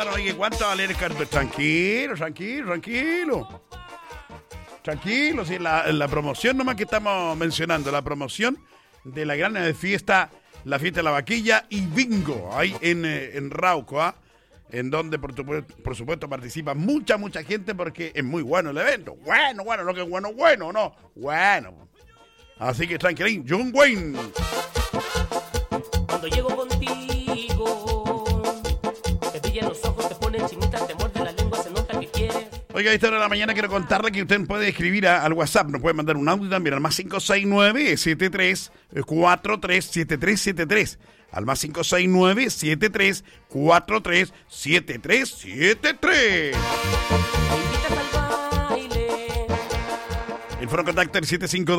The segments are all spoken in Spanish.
Oye, ¿cuánto vale el cartón? Tranquilo. Tranquilo, si la promoción nomás que estamos mencionando, la promoción de la gran fiesta, la fiesta de la vaquilla y bingo, ahí en Rauco, ¿ah? En donde por supuesto participa mucha gente porque es muy bueno el evento. Bueno, lo que es bueno, no. Bueno. Así que tranquilín, John Wayne. Cuando llego contigo, te brillan los ojos, te ponen chinitas, te muerde la lengua, se nota que quieres. Oiga, a esta hora de la mañana quiero contarle que usted puede escribir al WhatsApp, nos puede mandar un audio también al más 569-7343-7373. Al más 569-7343-7373. El foro contacto el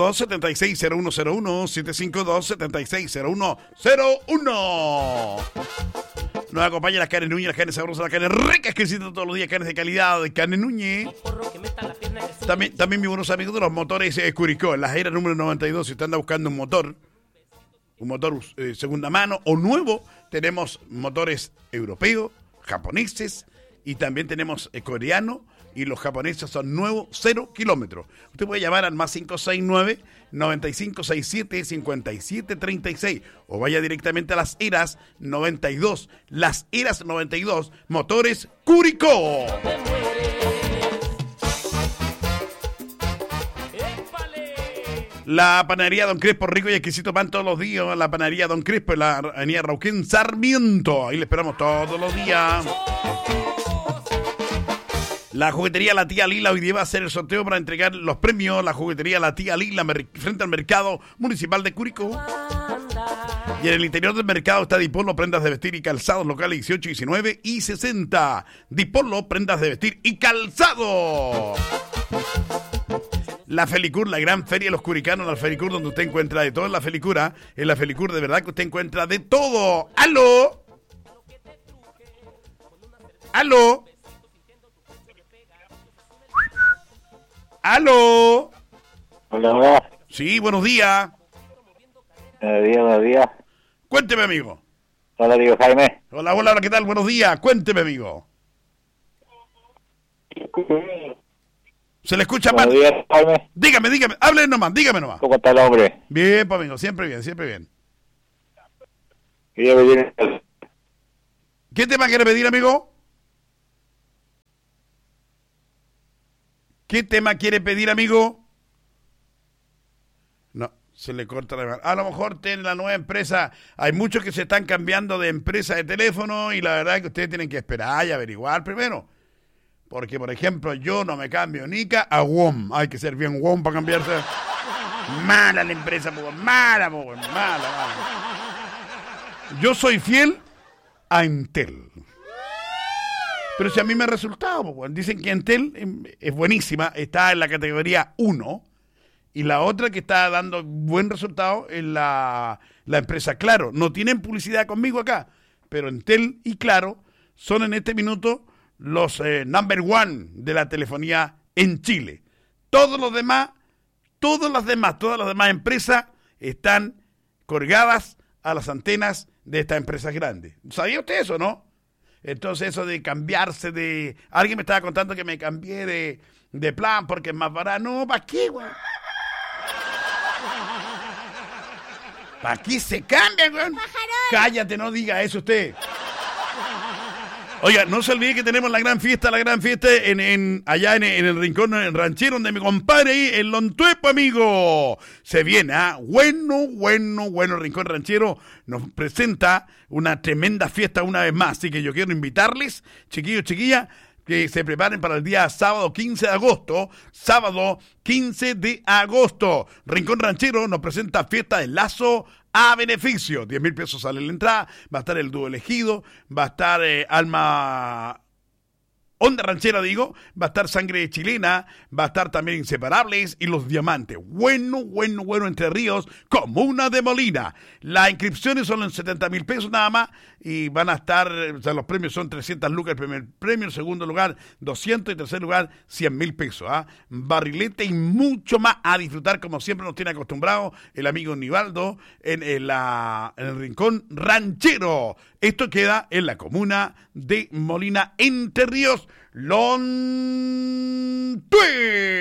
752-760101, 752-760101. Nos acompaña las carnes Núñez, las carnes sabrosas, las carnes ricas que existen todos los días, carnes de calidad de carne Núñez. También mis buenos amigos de los motores Curicó, en la Jera número 92, si usted anda buscando un motor segunda mano o nuevo, tenemos motores europeos, japoneses y también tenemos coreanos. Y los japoneses son nuevos, 0 kilómetros. Usted puede llamar al más 569-9567-5736 o vaya directamente a las Eras 92. Las Eras 92, motores Curicó. La panadería Don Crespo, rico y exquisito pan todos los días. La panadería Don Crespo en la avenida Rauquén Sarmiento. Ahí le esperamos todos los días. La juguetería La Tía Lila hoy día va a hacer el sorteo para entregar los premios. La juguetería La Tía Lila frente al mercado municipal de Curicó. Y en el interior del mercado está Dipolo, prendas de vestir y calzado, locales 18, 19 y 60. Dipolo, prendas de vestir y calzado. La Felicur, la gran feria de los curicanos, la Felicur donde usted encuentra de todo en la Felicura. En la Felicur de verdad que usted encuentra de todo. ¡Aló! ¡Aló! ¡Aló! Hola. Sí, buenos días. Buenos días. Cuénteme, amigo. Hola, digo Jaime. Hola, ¿qué tal? Buenos días. Cuénteme, amigo. Se le escucha mal. Buenos días, Jaime. Dígame. Hable nomás, dígame nomás. ¿Cómo está el hombre? Bien, pues, amigo. Siempre bien. Quería pedir... ¿Qué tema quiere pedir, amigo? ¿Qué tema quiere pedir, amigo? No, se le corta la mano. A lo mejor tiene la nueva empresa. Hay muchos que se están cambiando de empresa de teléfono y la verdad es que ustedes tienen que esperar y averiguar primero. Porque, por ejemplo, yo no me cambio Nica a WOM. Hay que ser bien WOM para cambiarse. Mala la empresa, mala. Yo soy fiel a Entel. Pero si a mí me ha resultado, pues, dicen que Entel es buenísima, está en la categoría 1, y la otra que está dando buen resultado es la empresa Claro. No tienen publicidad conmigo acá, pero Entel y Claro son en este minuto los number one de la telefonía en Chile. Todas las demás empresas están colgadas a las antenas de estas empresas grandes. ¿Sabía usted eso, no? Entonces eso de cambiarse de... Alguien me estaba contando que me cambié de plan porque es más barato. No, ¿para qué, güey? ¿Para qué se cambia, güey? Cállate, no diga eso usted. Oiga, no se olvide que tenemos la gran fiesta allá en el rincón en ranchero donde mi compadre ahí en Lontuepo, amigo. Se viene, bueno, rincón ranchero nos presenta una tremenda fiesta una vez más. Así que yo quiero invitarles, chiquillos, chiquillas, que se preparen para el día sábado 15 de agosto. Sábado 15 de agosto. Rincón Ranchero nos presenta fiesta de Lazo a beneficio. 10,000 pesos sale la entrada. Va a estar el dúo elegido. Va a estar Alma Onda Ranchera, digo, va a estar Sangre Chilena, va a estar también Inseparables y Los Diamantes. Bueno, Entre Ríos, Comuna de Molina. Las inscripciones son en 70,000 pesos nada más y van a estar, o sea, los premios son 300 lucas el primer premio, el segundo lugar 200 y tercer lugar 100,000 pesos. Barrilete y mucho más a disfrutar como siempre nos tiene acostumbrado el amigo Nivaldo en el Rincón Ranchero. Esto queda en la comuna de Molina, Entre Ríos, Lontué.